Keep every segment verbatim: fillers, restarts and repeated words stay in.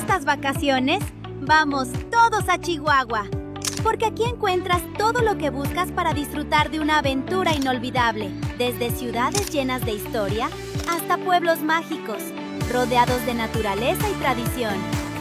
estas vacaciones, vamos todos a Chihuahua, porque aquí encuentras todo lo que buscas para disfrutar de una aventura inolvidable, desde ciudades llenas de historia hasta pueblos mágicos, rodeados de naturaleza y tradición.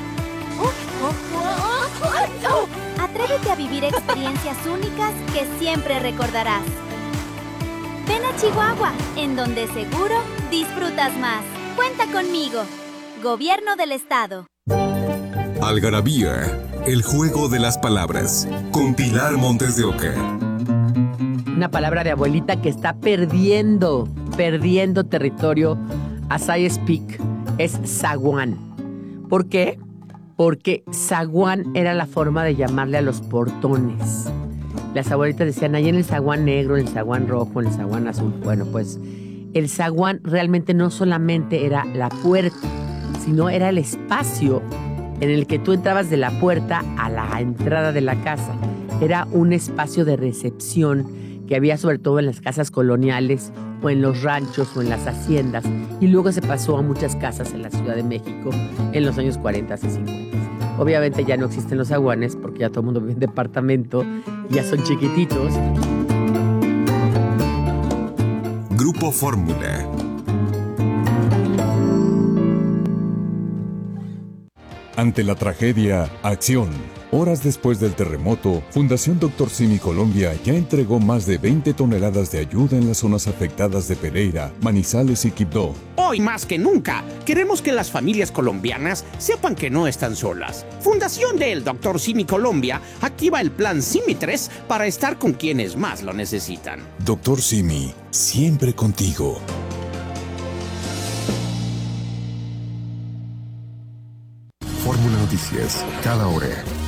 Atrévete a vivir experiencias únicas que siempre recordarás. Ven a Chihuahua, en donde seguro disfrutas más. Cuenta conmigo. Gobierno del Estado. Algarabía, el juego de las palabras, con Pilar Montes de Oca. Una palabra de abuelita que está perdiendo, perdiendo territorio, as I speak, es zaguán. ¿Por qué? Porque zaguán era la forma de llamarle a los portones. Las abuelitas decían, ahí en el zaguán negro, en el zaguán rojo, en el zaguán azul. Bueno, pues el zaguán realmente no solamente era la puerta, sino era el espacio en el que tú entrabas de la puerta a la entrada de la casa. Era un espacio de recepción que había sobre todo en las casas coloniales o en los ranchos o en las haciendas, y luego se pasó a muchas casas en la Ciudad de México en los años cuarenta y cincuenta. Obviamente ya no existen los zaguanes porque ya todo el mundo vive en departamento y ya son chiquititos. Grupo Fórmula. Ante la tragedia, acción. Horas después del terremoto, Fundación Doctor Simi Colombia ya entregó más de veinte toneladas de ayuda en las zonas afectadas de Pereira, Manizales y Quibdó. Hoy más que nunca, queremos que las familias colombianas sepan que no están solas. Fundación del Doctor Simi Colombia activa el plan Simi tres para estar con quienes más lo necesitan. Doctor Simi, siempre contigo. Fórmula Noticias, cada hora.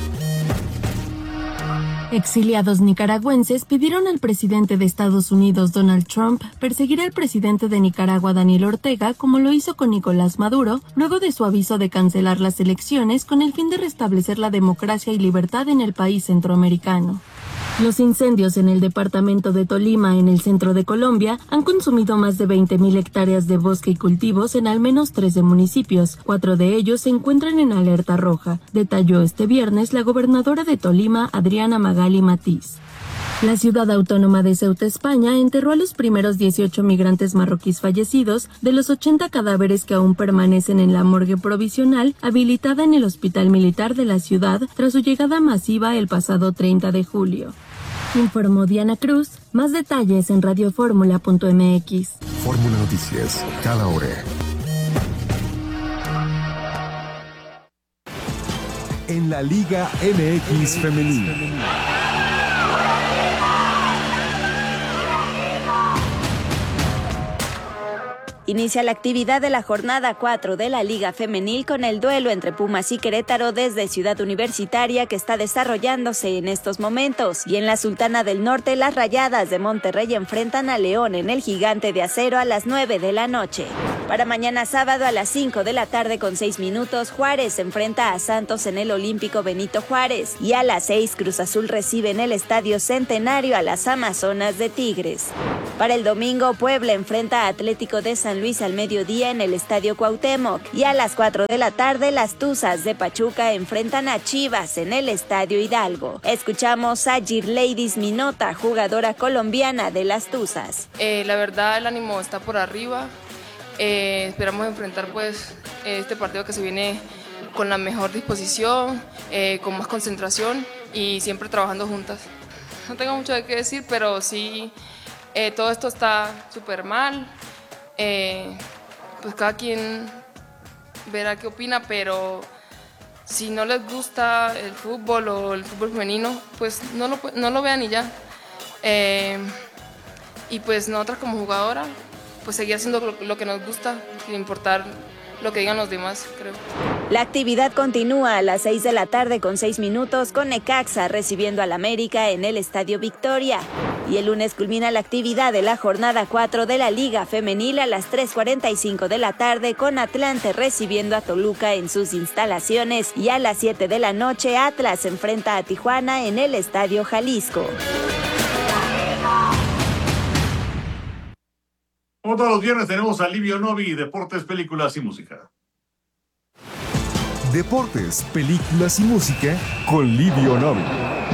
Exiliados nicaragüenses pidieron al presidente de Estados Unidos, Donald Trump, perseguir al presidente de Nicaragua, Daniel Ortega, como lo hizo con Nicolás Maduro, luego de su aviso de cancelar las elecciones con el fin de restablecer la democracia y libertad en el país centroamericano. Los incendios en el departamento de Tolima, en el centro de Colombia, han consumido más de veinte mil hectáreas de bosque y cultivos en al menos trece municipios. Cuatro de ellos se encuentran en alerta roja, detalló este viernes la gobernadora de Tolima, Adriana Magali Matiz. La ciudad autónoma de Ceuta, España, enterró a los primeros dieciocho migrantes marroquíes fallecidos de los ochenta cadáveres que aún permanecen en la morgue provisional habilitada en el Hospital Militar de la ciudad tras su llegada masiva el pasado treinta de julio. Informó Diana Cruz. Más detalles en radioformula punto m x. Fórmula Noticias, cada hora. En la Liga M X Femenil. Inicia la actividad de la jornada cuatro de la Liga Femenil con el duelo entre Pumas y Querétaro desde Ciudad Universitaria, que está desarrollándose en estos momentos. Y en la Sultana del Norte, las Rayadas de Monterrey enfrentan a León en el Gigante de Acero a las nueve de la noche. Para mañana sábado a las cinco de la tarde con seis minutos, Juárez se enfrenta a Santos en el Olímpico Benito Juárez. Y a las seis, Cruz Azul recibe en el Estadio Centenario a las Amazonas de Tigres. Para el domingo, Puebla enfrenta a Atlético de San Luis al mediodía en el Estadio Cuauhtémoc. Y a las cuatro de la tarde, las Tuzas de Pachuca enfrentan a Chivas en el Estadio Hidalgo. Escuchamos a Girleidis Minota, jugadora colombiana de las Tuzas. Eh, la verdad, el ánimo está por arriba. Eh, esperamos enfrentar pues este partido que se viene con la mejor disposición, eh, con más concentración y siempre trabajando juntas. No tengo mucho de qué decir, pero sí, eh, todo esto está súper mal. Eh, pues cada quien verá qué opina, pero si no les gusta el fútbol o el fútbol femenino, pues no lo, no lo vean y ya. Eh, y pues nosotras como jugadora, pues seguir haciendo lo, lo que nos gusta, sin importar lo que digan los demás, creo. La actividad continúa a las seis de la tarde con seis minutos con Necaxa recibiendo al América en el Estadio Victoria. Y el lunes culmina la actividad de la jornada cuatro de la Liga Femenil a las tres cuarenta y cinco de la tarde con Atlante recibiendo a Toluca en sus instalaciones. Y a las siete de la noche Atlas se enfrenta a Tijuana en el Estadio Jalisco. Como todos los viernes tenemos a Livio Novi, Deportes, Películas y Música. Deportes, películas y música con Livio Novi.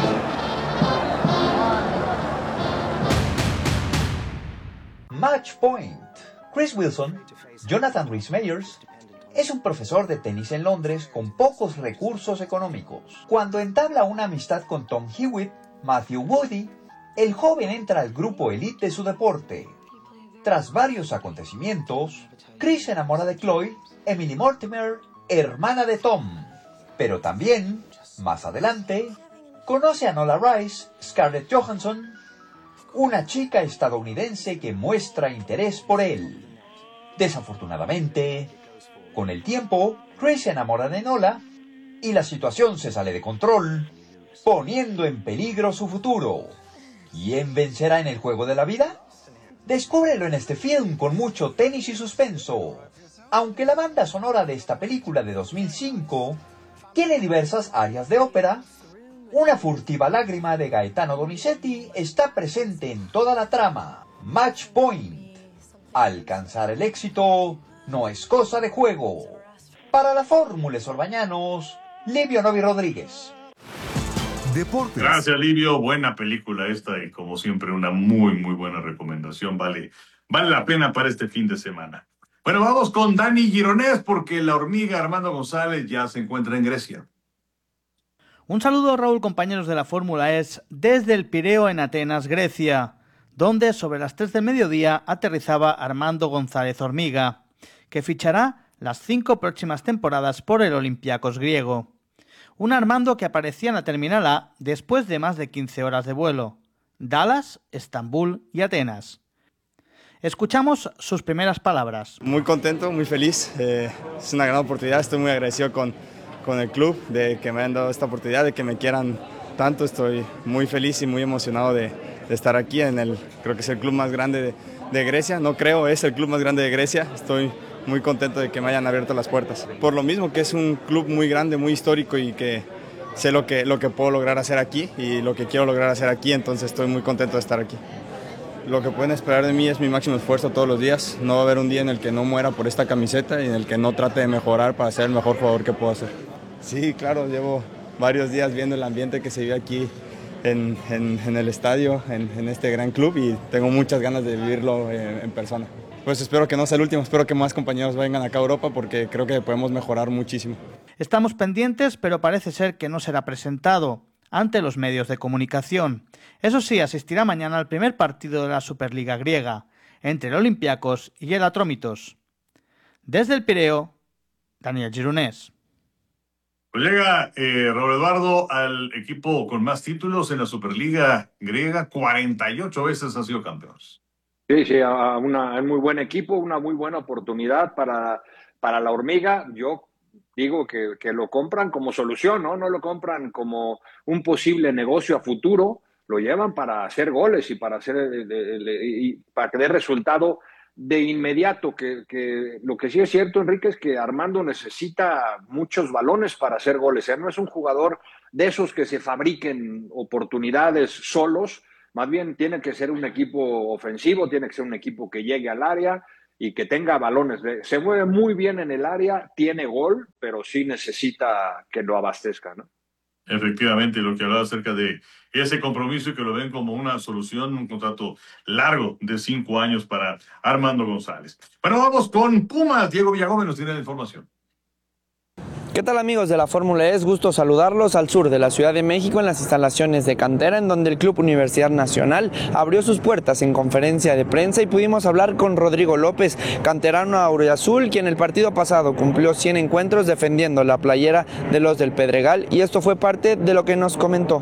Match Point. Chris Wilson, Jonathan Rhys-Meyers, es un profesor de tenis en Londres con pocos recursos económicos. Cuando entabla una amistad con Tom Hewitt, Matthew Woody, el joven entra al grupo elite de su deporte. Tras varios acontecimientos, Chris se enamora de Chloe, Emily Mortimer, hermana de Tom. Pero también, más adelante, conoce a Nola Rice, Scarlett Johansson, una chica estadounidense que muestra interés por él. Desafortunadamente, con el tiempo, Chris se enamora de Nola y la situación se sale de control, poniendo en peligro su futuro. ¿Quién vencerá en el juego de la vida? Descúbrelo en este film con mucho tenis y suspenso. Aunque la banda sonora de esta película de dos mil cinco tiene diversas áreas de ópera, una furtiva lágrima de Gaetano Donizetti está presente en toda la trama. Match Point. Alcanzar el éxito no es cosa de juego. Para la Fórmula Orbañanos, Livio Novi Rodríguez. Deportes. Gracias, Livio. Buena película esta y como siempre una muy, muy buena recomendación. Vale, vale la pena para este fin de semana. Bueno, vamos con Dani Gironés porque la hormiga Armando González ya se encuentra en Grecia. Un saludo, Raúl, compañeros de la Fórmula E S, desde el Pireo en Atenas, Grecia, donde sobre las tres del mediodía aterrizaba Armando González Hormiga, que fichará las cinco próximas temporadas por el Olympiacos griego. Un Armando que aparecía en la Terminal A después de más de quince horas de vuelo. Dallas, Estambul y Atenas. Escuchamos sus primeras palabras. Muy contento, muy feliz. Eh, es una gran oportunidad. Estoy muy agradecido con, con el club de que me hayan dado esta oportunidad, de que me quieran tanto. Estoy muy feliz y muy emocionado de, de estar aquí en el, creo que es el club más grande de, de Grecia. No creo, es el club más grande de Grecia. Estoy muy contento de que me hayan abierto las puertas. Por lo mismo que es un club muy grande, muy histórico y que sé lo que, lo que puedo lograr hacer aquí y lo que quiero lograr hacer aquí, entonces estoy muy contento de estar aquí. Lo que pueden esperar de mí es mi máximo esfuerzo todos los días. No va a haber un día en el que no muera por esta camiseta y en el que no trate de mejorar para ser el mejor jugador que puedo ser. Sí, claro, llevo varios días viendo el ambiente que se vive aquí en, en, en el estadio, en, en este gran club y tengo muchas ganas de vivirlo en, en persona. Pues espero que no sea el último, espero que más compañeros vengan acá a Europa porque creo que podemos mejorar muchísimo. Estamos pendientes, pero parece ser que no será presentado ante los medios de comunicación. Eso sí, asistirá mañana al primer partido de la Superliga griega, entre el Olympiacos y el Atrómitos. Desde el Pireo, Daniel Gironés. Pues llega eh, Raúl Eduardo al equipo con más títulos en la Superliga griega, cuarenta y ocho veces ha sido campeón. Sí, sí, a una, muy buen equipo, una muy buena oportunidad para, para la hormiga. Yo digo que, que lo compran como solución, ¿no? No lo compran como un posible negocio a futuro, lo llevan para hacer goles y para hacer de, de, de, y para que dé resultado de inmediato. Que, que lo que sí es cierto, Enrique, es que Armando necesita muchos balones para hacer goles. Él no es un jugador de esos que se fabriquen oportunidades solos, más bien tiene que ser un equipo ofensivo, tiene que ser un equipo que llegue al área y que tenga balones. Se mueve muy bien en el área, tiene gol, pero sí necesita que lo abastezca, ¿no? Efectivamente, lo que hablaba acerca de ese compromiso y que lo ven como una solución, un contrato largo de cinco años para Armando González. Bueno, vamos con Pumas. Diego Villagómez nos tiene la información. ¿Qué tal, amigos de la Fórmula E? Es gusto saludarlos al sur de la Ciudad de México en las instalaciones de Cantera, en donde el Club Universidad Nacional abrió sus puertas en conferencia de prensa y pudimos hablar con Rodrigo López, canterano auriazul, quien el partido pasado cumplió cien encuentros defendiendo la playera de los del Pedregal, y esto fue parte de lo que nos comentó.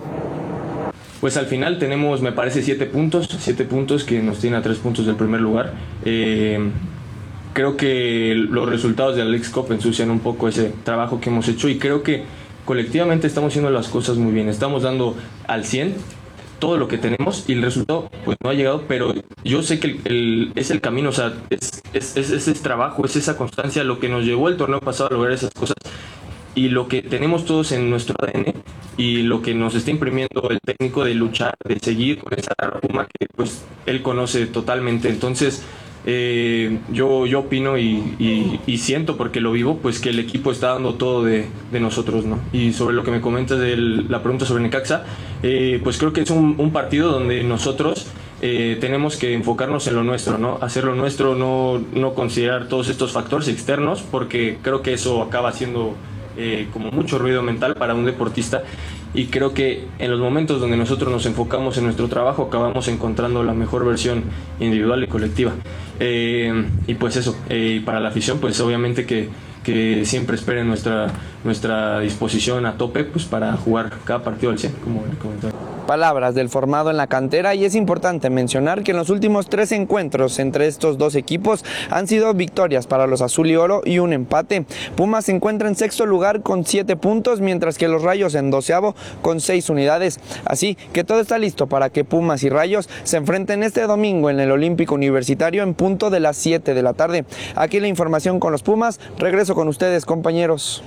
Pues al final tenemos, me parece, siete puntos, siete puntos que nos tienen a tres puntos del primer lugar. Eh... Creo que los resultados de la Leagues Cup ensucian un poco ese trabajo que hemos hecho y creo que colectivamente estamos haciendo las cosas muy bien. Estamos dando al cien todo lo que tenemos y el resultado pues no ha llegado, pero yo sé que el, el, es el camino, o sea, es, es, es ese trabajo, es esa constancia lo que nos llevó el torneo pasado a lograr esas cosas y lo que tenemos todos en nuestro A D N y lo que nos está imprimiendo el técnico de luchar, de seguir con esa Puma que pues él conoce totalmente. Entonces, Eh, yo, yo opino y, y, y siento, porque lo vivo, pues que el equipo está dando todo de, de nosotros, ¿no? Y sobre lo que me comentas de la pregunta sobre Necaxa, eh, pues creo que es un, un partido donde nosotros eh, tenemos que enfocarnos en lo nuestro, ¿no? Hacer lo nuestro, no, no considerar todos estos factores externos, porque creo que eso acaba siendo eh, como mucho ruido mental para un deportista. Y creo que en los momentos donde nosotros nos enfocamos en nuestro trabajo, acabamos encontrando la mejor versión individual y colectiva. Eh, y pues eso, eh, para la afición, pues obviamente que, que siempre esperen nuestra, nuestra disposición a tope, pues para jugar cada partido al cien, como le comentaba. Palabras del formado en la cantera, y es importante mencionar que en los últimos tres encuentros entre estos dos equipos han sido victorias para los azul y oro y un empate. Pumas se encuentra en sexto lugar con siete puntos, mientras que los Rayos en doceavo con seis unidades. Así que todo está listo para que Pumas y Rayos se enfrenten este domingo en el Olímpico Universitario en punto de las siete de la tarde. Aquí la información con los Pumas. Regreso con ustedes, compañeros.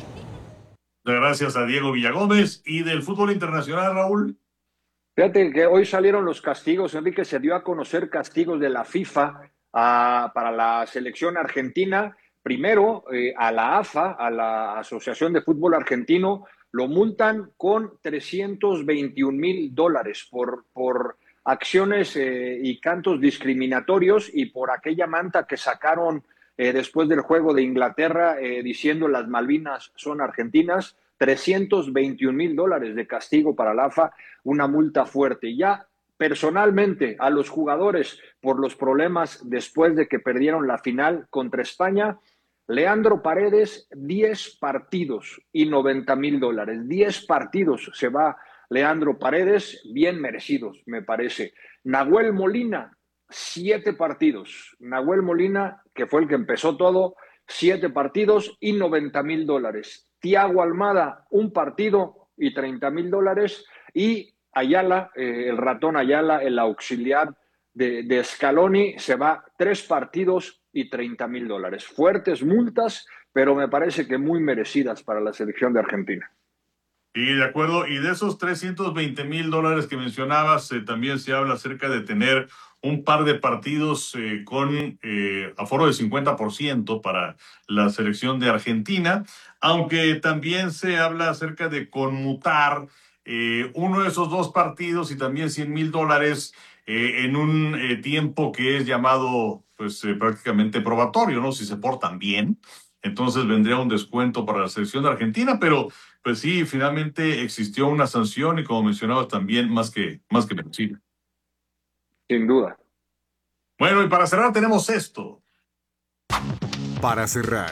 Gracias a Diego Villagómez. ¿Y del fútbol internacional, Raúl? Fíjate que hoy salieron los castigos, Enrique, se dio a conocer castigos de la FIFA a, para la selección argentina. Primero, eh, a la A F A, a la Asociación de Fútbol Argentino, lo multan con trescientos veintiún mil dólares por, por acciones eh, y cantos discriminatorios y por aquella manta que sacaron eh, después del juego de Inglaterra eh, diciendo las Malvinas son argentinas. trescientos veintiún mil dólares de castigo para la A F A, una multa fuerte. Ya personalmente a los jugadores por los problemas después de que perdieron la final contra España, Leandro Paredes, diez partidos y noventa mil dólares. diez partidos se va Leandro Paredes, bien merecidos, me parece. Nahuel Molina, siete partidos. Nahuel Molina, que fue el que empezó todo, siete partidos y noventa mil dólares. Thiago Almada, un partido y treinta mil dólares. Y Ayala, eh, el ratón Ayala, el auxiliar de, de Scaloni, se va tres partidos y treinta mil dólares. Fuertes multas, pero me parece que muy merecidas para la selección de Argentina. Y de acuerdo, y de esos trescientos veinte mil dólares que mencionabas, eh, también se habla acerca de tener un par de partidos eh, con eh, aforo de cincuenta por ciento para la selección de Argentina, aunque también se habla acerca de conmutar eh, uno de esos dos partidos y también cien mil dólares eh, en un eh, tiempo que es llamado pues eh, prácticamente probatorio, ¿no? Si se portan bien, entonces vendría un descuento para la selección de Argentina, pero pues sí, finalmente existió una sanción y como mencionabas también más que, más que merecida. Sin duda. Bueno, y para cerrar tenemos esto. Para cerrar.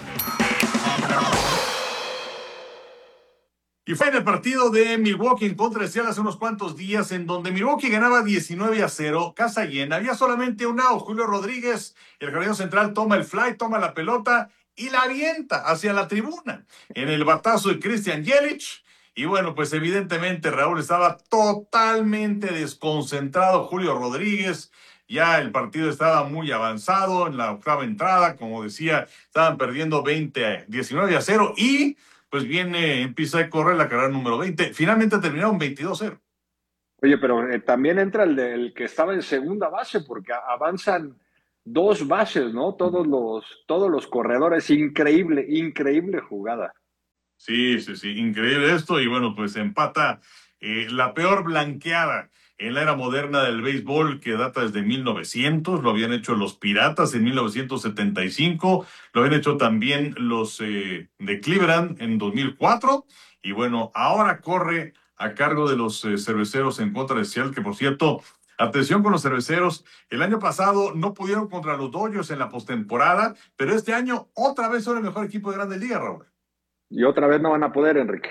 Y fue en el partido de Milwaukee en contra de Seattle hace unos cuantos días, en donde Milwaukee ganaba diecinueve a cero, casa llena. Había solamente un out. Julio Rodríguez, el jardinero central, toma el fly, toma la pelota y la avienta hacia la tribuna. En el batazo de Christian Yelich. Y bueno, pues evidentemente Raúl estaba totalmente desconcentrado. Julio Rodríguez, ya el partido estaba muy avanzado en la octava entrada. Como decía, estaban perdiendo veinte, diecinueve a cero. Y pues viene, empieza a correr la carrera número veinte. Finalmente terminaron veintidós a cero. Oye, pero eh, también entra el, de, el que estaba en segunda base, porque avanzan dos bases, ¿no? Todos los, todos los corredores. Increíble, increíble jugada. Sí, sí, sí, increíble esto. Y bueno, pues empata eh, la peor blanqueada en la era moderna del béisbol, que data desde mil novecientos. Lo habían hecho los Piratas en mil novecientos setenta y cinco. Lo habían hecho también los eh, de Cleveland en dos mil cuatro. Y bueno, ahora corre a cargo de los eh, Cerveceros en contra de Seattle, que por cierto, atención con los Cerveceros, el año pasado no pudieron contra los Dodgers en la postemporada, pero este año otra vez son el mejor equipo de Grandes Ligas, Raúl. Y otra vez no van a poder, Enrique.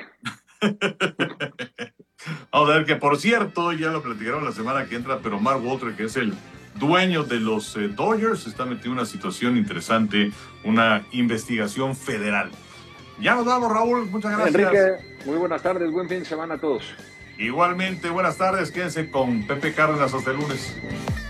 Vamos a ver que, por cierto, ya lo platicaron la semana que entra, pero Mark Walter, que es el dueño de los eh, Dodgers, está metido en una situación interesante, una investigación federal. Ya nos vamos, Raúl. Muchas gracias. Enrique, muy buenas tardes. Buen fin de semana a todos. Igualmente, buenas tardes. Quédense con Pepe Cárdenas hasta el lunes.